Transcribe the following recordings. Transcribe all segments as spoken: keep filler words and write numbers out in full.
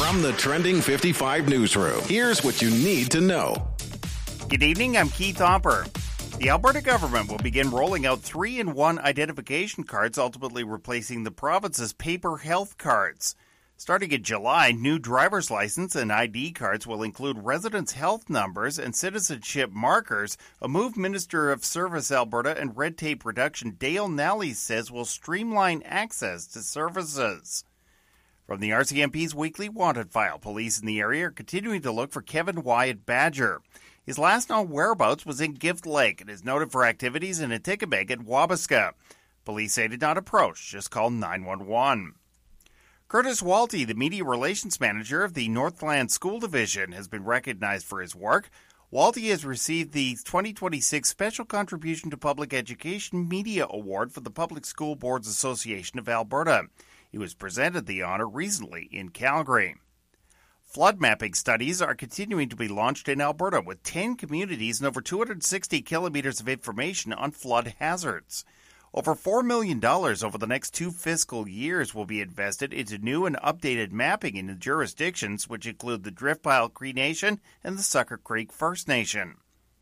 From the Trending fifty-five newsroom, here's what you need to know. Good evening, I'm Keith Hopper. The Alberta government will begin rolling out three in one identification cards, ultimately replacing the province's paper health cards. Starting in July, new driver's license and I D cards will include residents' health numbers and citizenship markers, a move Minister of Service Alberta and Red Tape Reduction Dale Nally says will streamline access to services. From the R C M P's weekly wanted file, police in the area are continuing to look for Kevin Wyatt Badger. His last known whereabouts was in Gift Lake and is noted for activities in Atikamekw and Wabasca. Police say did not approach, just call nine one one. Curtis Walty, the media relations manager of the Northland School Division, has been recognized for his work. Walty has received the twenty twenty-six Special Contribution to Public Education Media Award for the Public School Boards Association of Alberta. He was presented the honor recently in Calgary. Flood mapping studies are continuing to be launched in Alberta with ten communities and over two hundred sixty kilometers of information on flood hazards. Over four million dollars over the next two fiscal years will be invested into new and updated mapping in the jurisdictions, which include the Driftpile Cree Nation and the Sucker Creek First Nation.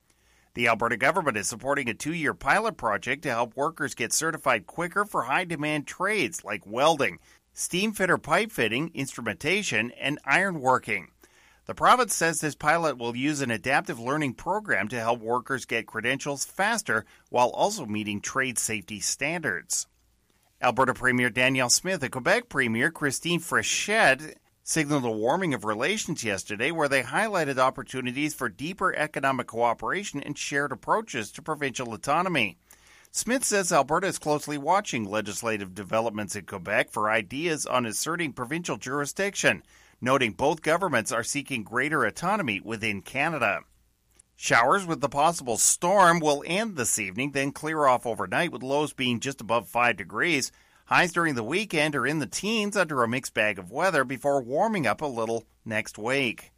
The Alberta government is supporting a two-year pilot project to help workers get certified quicker for high-demand trades like welding, steam fitter pipe fitting, instrumentation, and ironworking. The province says this pilot will use an adaptive learning program to help workers get credentials faster while also meeting trade safety standards. Alberta Premier Danielle Smith and Quebec Premier Christine Fréchette signaled a warming of relations yesterday where they highlighted opportunities for deeper economic cooperation and shared approaches to provincial autonomy. Smith says Alberta is closely watching legislative developments in Quebec for ideas on asserting provincial jurisdiction, noting both governments are seeking greater autonomy within Canada. Showers with the possible storm will end this evening, then clear off overnight with lows being just above five degrees. Highs during the weekend are in the teens under a mixed bag of weather before warming up a little next week.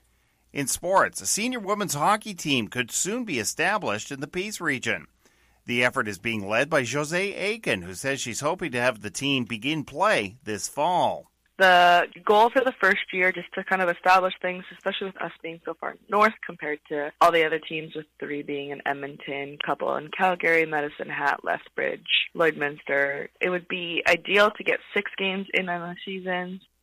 In sports, a senior women's hockey team could soon be established in the Peace region. The effort is being led by José Aiken, who says she's hoping to have the team begin play this fall. The goal for the first year, just to kind of establish things, especially with us being so far north compared to all the other teams, with three being in Edmonton, couple in Calgary, Medicine Hat, Lethbridge, Lloydminster. It would be ideal to get six games in on a season,